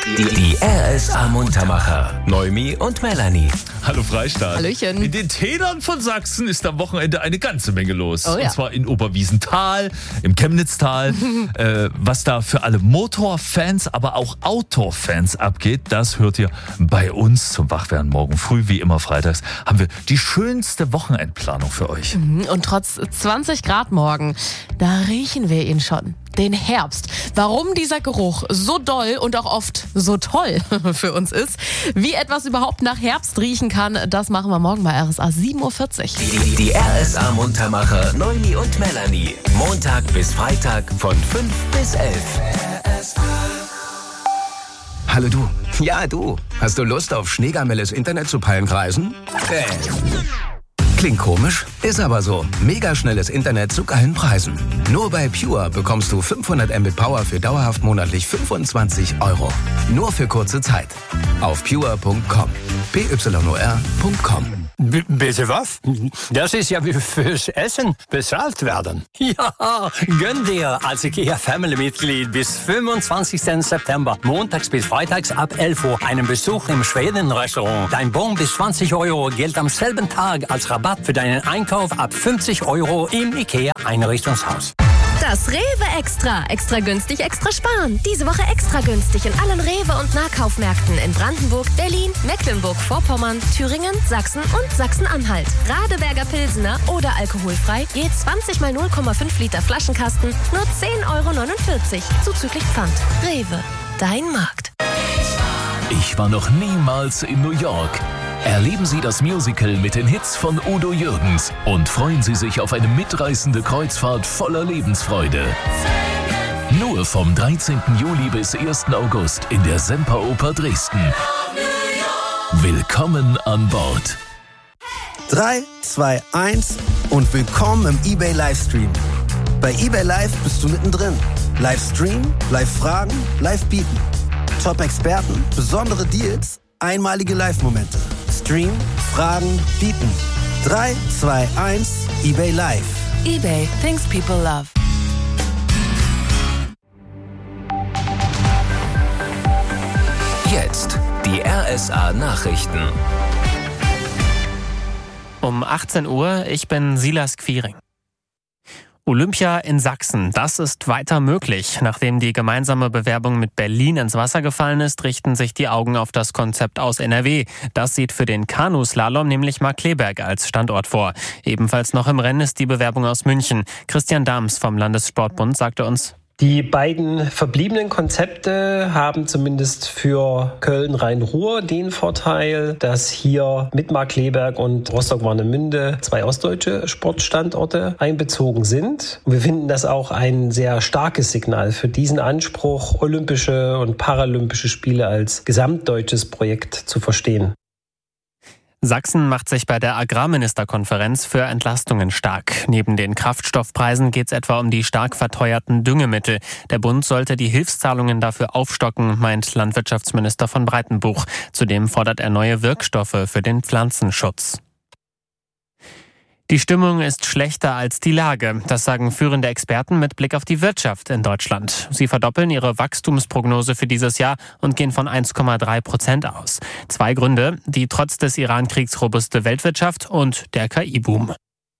Die RSA Muntermacher. Noemi und Melanie. Hallo Freistaat. Hallöchen. In den Tälern von Sachsen ist am Wochenende eine ganze Menge los. Oh ja. Und zwar in Oberwiesenthal, im Chemnitztal. Was da für alle Motorfans, aber auch Outdoor-Fans abgeht, das hört ihr bei uns zum Wachwerden morgen früh. Wie immer freitags haben wir die schönste Wochenendplanung für euch. Und trotz 20 Grad morgen, da riechen wir ihn schon. Den Herbst. Warum dieser Geruch so doll und auch oft so toll für uns ist, wie etwas überhaupt nach Herbst riechen kann, das machen wir morgen bei RSA 7.40 Uhr. Die RSA Muntermacher Noemi und Melanie. Montag bis Freitag von 5 bis 11. Hallo du. Ja, du. Hast du Lust auf schneegamelles Internet zu Pallenkreisen? Klingt komisch, ist aber so. Mega schnelles Internet zu geilen Preisen. Nur bei Pure bekommst du 500 Mbit Power für dauerhaft monatlich 25 €. Nur für kurze Zeit. Auf pure.com. pyor.com. Bitte was? Das ist ja wie fürs Essen bezahlt werden. Ja, gönn dir als IKEA-Family-Mitglied bis 25. September, montags bis freitags ab 11 Uhr, einen Besuch im Schweden-Restaurant. Dein Bon bis 20 € gilt am selben Tag als Rabatt für deinen Einkauf ab 50 € im IKEA-Einrichtungshaus. Das Rewe Extra. Extra günstig, extra sparen. Diese Woche extra günstig in allen Rewe- und Nahkaufmärkten in Brandenburg, Berlin, Mecklenburg-Vorpommern, Thüringen, Sachsen und Sachsen-Anhalt. Radeberger Pilsener oder alkoholfrei, je 20 mal 0,5 Liter Flaschenkasten, nur 10,49 € zuzüglich Pfand. Rewe, dein Markt. Ich war noch niemals in New York. Erleben Sie das Musical mit den Hits von Udo Jürgens und freuen Sie sich auf eine mitreißende Kreuzfahrt voller Lebensfreude. Nur vom 13. Juli bis 1. August in der Semperoper Dresden. Willkommen an Bord. 3, 2, 1 und willkommen im eBay Livestream. Bei eBay Live bist du mittendrin. Livestream, Live-Fragen, Live-Bieten. Top-Experten, besondere Deals, einmalige Live-Momente. Stream, Fragen, bieten. 3, 2, 1, eBay Live. eBay, things people love. Jetzt die RSA Nachrichten. Um 18 Uhr, ich bin Silas Quiring. Olympia in Sachsen, das ist weiter möglich. Nachdem die gemeinsame Bewerbung mit Berlin ins Wasser gefallen ist, richten sich die Augen auf das Konzept aus NRW. Das sieht für den Kanuslalom nämlich Markkleeberg als Standort vor. Ebenfalls noch im Rennen ist die Bewerbung aus München. Christian Dahms vom Landessportbund sagte uns: Die beiden verbliebenen Konzepte haben zumindest für Köln-Rhein-Ruhr den Vorteil, dass hier mit Markkleeberg und Rostock-Warnemünde 2 ostdeutsche Sportstandorte einbezogen sind. Und wir finden das auch ein sehr starkes Signal für diesen Anspruch, Olympische und Paralympische Spiele als gesamtdeutsches Projekt zu verstehen. Sachsen macht sich bei der Agrarministerkonferenz für Entlastungen stark. Neben den Kraftstoffpreisen geht es etwa um die stark verteuerten Düngemittel. Der Bund sollte die Hilfszahlungen dafür aufstocken, meint Landwirtschaftsminister von Breitenbuch. Zudem fordert er neue Wirkstoffe für den Pflanzenschutz. Die Stimmung ist schlechter als die Lage. Das sagen führende Experten mit Blick auf die Wirtschaft in Deutschland. Sie verdoppeln ihre Wachstumsprognose für dieses Jahr und gehen von 1,3% aus. 2 Gründe: die trotz des Iran-Kriegs robuste Weltwirtschaft und der KI-Boom.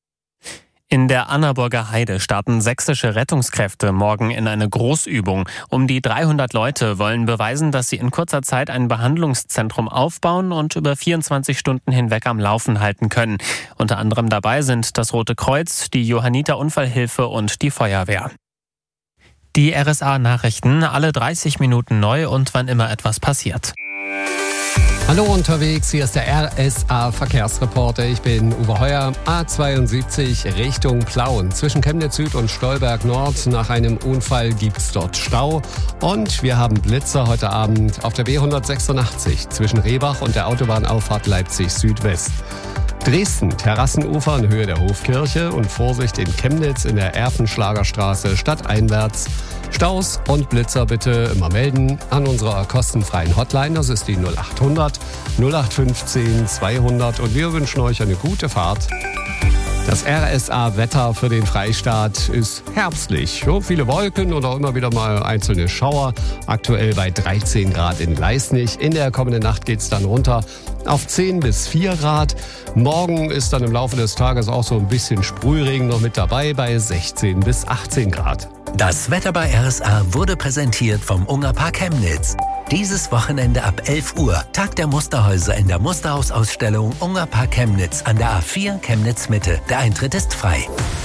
In der Annaburger Heide starten sächsische Rettungskräfte morgen in eine Großübung. Um die 300 Leute wollen beweisen, dass sie in kurzer Zeit ein Behandlungszentrum aufbauen und über 24 Stunden hinweg am Laufen halten können. Unter anderem dabei sind das Rote Kreuz, die Johanniter Unfallhilfe und die Feuerwehr. Die RSA-Nachrichten, alle 30 Minuten neu und wann immer etwas passiert. Hallo unterwegs, hier ist der RSA-Verkehrsreporter. Ich bin Uwe Heuer, A72 Richtung Plauen. Zwischen Chemnitz Süd und Stolberg Nord. Nach einem Unfall gibt's dort Stau. Und wir haben Blitzer heute Abend auf der B186 zwischen Rehbach und der Autobahnauffahrt Leipzig Südwest. Dresden, Terrassenufer in Höhe der Hofkirche und Vorsicht in Chemnitz in der Erfenschlagerstraße stadteinwärts. Staus und Blitzer bitte immer melden an unserer kostenfreien Hotline. Das ist die 0800 0815 200 und wir wünschen euch eine gute Fahrt. Das RSA-Wetter für den Freistaat ist herbstlich. So viele Wolken und auch immer wieder mal einzelne Schauer. Aktuell bei 13 Grad in Leisnig. In der kommenden Nacht geht es dann runter auf 10 bis 4 Grad. Morgen ist dann im Laufe des Tages auch so ein bisschen Sprühregen noch mit dabei bei 16 bis 18 Grad. Das Wetter bei RSA wurde präsentiert vom Ungerpaar Chemnitz. Dieses Wochenende ab 11 Uhr Tag der Musterhäuser in der Musterhausausstellung Ungerpaar Chemnitz an der A4 Chemnitz Mitte. Der Eintritt ist frei.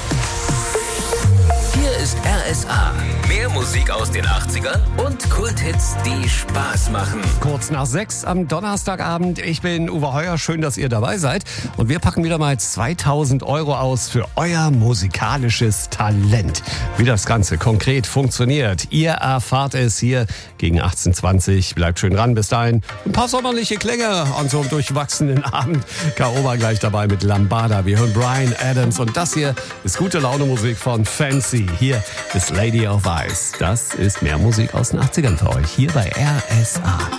Hier ist RSA. Mehr Musik aus den 80ern und Kulthits, die Spaß machen. Kurz nach 6 am Donnerstagabend. Ich bin Uwe Heuer. Schön, dass ihr dabei seid. Und wir packen wieder mal 2.000 € aus für euer musikalisches Talent. Wie das Ganze konkret funktioniert, ihr erfahrt es hier gegen 18:20. Bleibt schön dran. Bis dahin ein paar sommerliche Klänge an so einem durchwachsenen Abend. K.O. war gleich dabei mit Lambada. Wir hören Bryan Adams. Und das hier ist gute Laune Musik von Fancy. Hier ist Lady of Ice. Das ist mehr Musik aus den 80ern für euch hier bei RSA.